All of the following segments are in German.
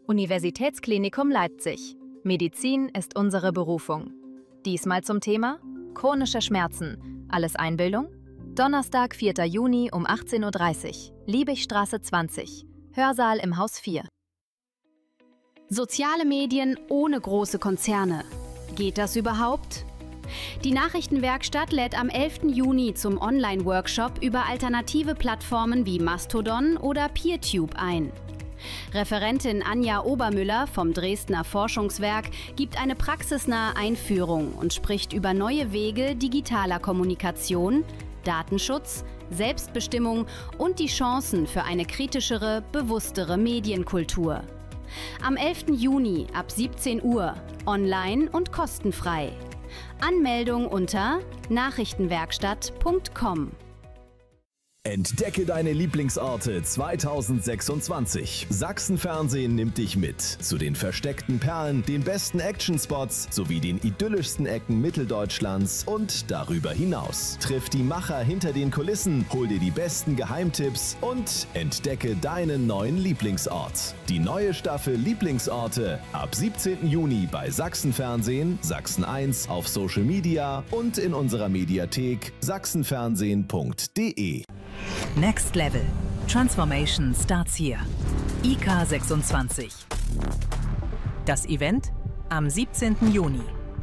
Universitätsklinikum Leipzig. Medizin ist unsere Berufung. Diesmal zum Thema chronische Schmerzen. Alles Einbildung? Donnerstag, 4. Juni um 18:30 Uhr. Liebigstraße 20. Hörsaal im Haus 4. Soziale Medien ohne große Konzerne. Geht das überhaupt? Die Nachrichtenwerkstatt lädt am 11. Juni zum Online-Workshop über alternative Plattformen wie Mastodon oder PeerTube ein. Referentin Anja Obermüller vom Dresdner Forschungswerk gibt eine praxisnahe Einführung und spricht über neue Wege digitaler Kommunikation, Datenschutz, Selbstbestimmung und die Chancen für eine kritischere, bewusstere Medienkultur. Am 11. Juni ab 17 Uhr, online und kostenfrei. Anmeldung unter nachrichtenwerkstatt.com. Entdecke deine Lieblingsorte 2026. Sachsenfernsehen nimmt dich mit zu den versteckten Perlen, den besten Actionspots sowie den idyllischsten Ecken Mitteldeutschlands und darüber hinaus. Triff die Macher hinter den Kulissen, hol dir die besten Geheimtipps und entdecke deinen neuen Lieblingsort. Die neue Staffel Lieblingsorte ab 17. Juni bei Sachsenfernsehen, Sachsen 1 auf Social Media und in unserer Mediathek sachsenfernsehen.de. Next Level. Transformation starts here. IK 26. Das Event am 17. Juni.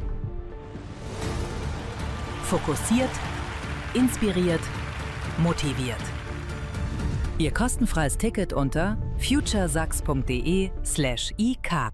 Fokussiert, inspiriert, motiviert. Ihr kostenfreies Ticket unter futuresachs.de/ik.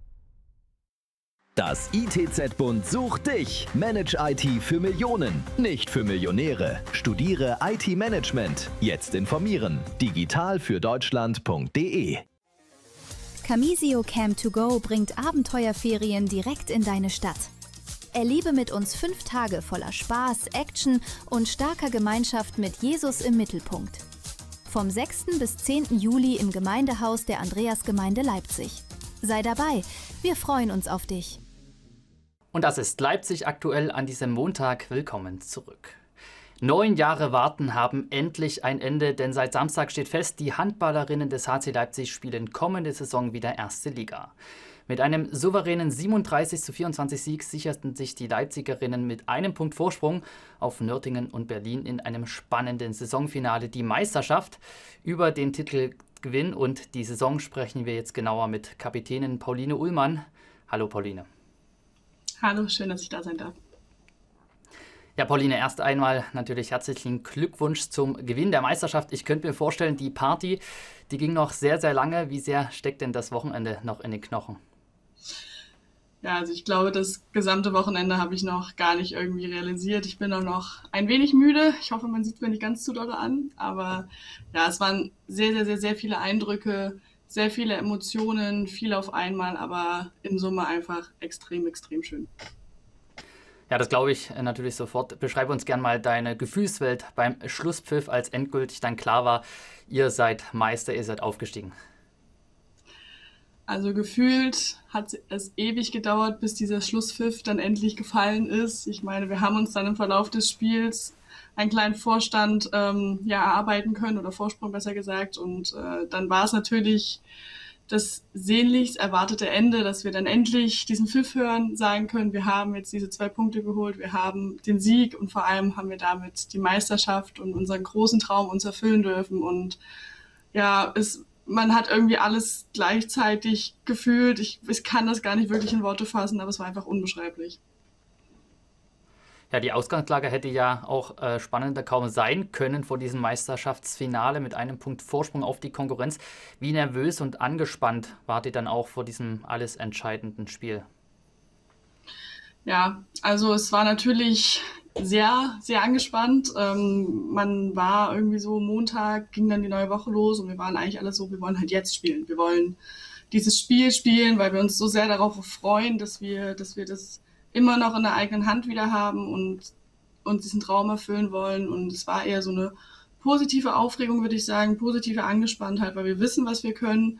Das ITZ-Bund sucht dich. Manage IT für Millionen, nicht für Millionäre. Studiere IT-Management. Jetzt informieren. digitalfürdeutschland.de. Camisio Camp to Go bringt Abenteuerferien direkt in deine Stadt. Erlebe mit uns 5 Tage voller Spaß, Action und starker Gemeinschaft mit Jesus im Mittelpunkt. Vom 6. bis 10. Juli im Gemeindehaus der Andreasgemeinde Leipzig. Sei dabei, wir freuen uns auf dich. Und das ist Leipzig aktuell an diesem Montag. Willkommen zurück. 9 Jahre Warten haben endlich ein Ende, denn seit Samstag steht fest, die Handballerinnen des HC Leipzig spielen kommende Saison wieder erste Liga. Mit einem souveränen 37:24 Sieg sicherten sich die Leipzigerinnen mit einem Punkt Vorsprung auf Nürtingen und Berlin in einem spannenden Saisonfinale die Meisterschaft. Über den Titelgewinn und die Saison sprechen wir jetzt genauer mit Kapitänin Pauline Ullmann. Hallo Pauline. Hallo, schön, dass ich da sein darf. Ja, Pauline, erst einmal natürlich herzlichen Glückwunsch zum Gewinn der Meisterschaft. Ich könnte mir vorstellen, die Party, die ging noch sehr, sehr lange. Wie sehr steckt denn das Wochenende noch in den Knochen? Ja, also ich glaube, das gesamte Wochenende habe ich noch gar nicht irgendwie realisiert. Ich bin auch noch ein wenig müde. Ich hoffe, man sieht es mir nicht ganz zu doll an. Aber ja, es waren sehr, sehr, sehr, sehr viele Eindrücke, sehr viele Emotionen, viel auf einmal, aber in Summe einfach extrem, extrem schön. Ja, das glaube ich natürlich sofort. Beschreibe uns gern mal deine Gefühlswelt beim Schlusspfiff, als endgültig dann klar war, ihr seid Meister, ihr seid aufgestiegen. Also gefühlt hat es ewig gedauert, bis dieser Schlusspfiff dann endlich gefallen ist. Ich meine, wir haben uns dann im Verlauf des Spiels einen kleinen Vorstand erarbeiten können oder Vorsprung besser gesagt. Und dann war es natürlich das sehnlichst erwartete Ende, dass wir dann endlich diesen Pfiff hören, sagen können, wir haben jetzt diese 2 Punkte geholt, wir haben den Sieg und vor allem haben wir damit die Meisterschaft und unseren großen Traum uns erfüllen dürfen. Und ja, man hat irgendwie alles gleichzeitig gefühlt. Ich kann das gar nicht wirklich in Worte fassen, aber es war einfach unbeschreiblich. Ja, die Ausgangslage hätte ja auch spannender kaum sein können vor diesem Meisterschaftsfinale mit einem Punkt Vorsprung auf die Konkurrenz. Wie nervös und angespannt wart ihr dann auch vor diesem alles entscheidenden Spiel? Ja, also es war natürlich sehr, sehr angespannt. Man war irgendwie so, Montag ging dann die neue Woche los und wir waren eigentlich alle so, wir wollen halt jetzt spielen. Wir wollen dieses Spiel spielen, weil wir uns so sehr darauf freuen, dass wir das immer noch in der eigenen Hand wieder haben und uns diesen Traum erfüllen wollen. Und es war eher so eine positive Aufregung, würde ich sagen, positive Angespanntheit, weil wir wissen, was wir können.